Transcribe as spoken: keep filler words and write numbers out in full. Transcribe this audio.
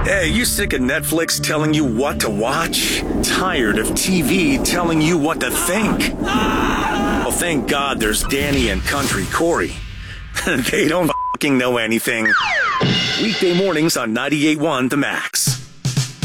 Hey, you sick of Netflix telling you what to watch? Tired of T V telling you what to think? Well, thank God there's Danny and Country Corey. They don't fucking know anything. Weekday mornings on ninety-eight point one The Max.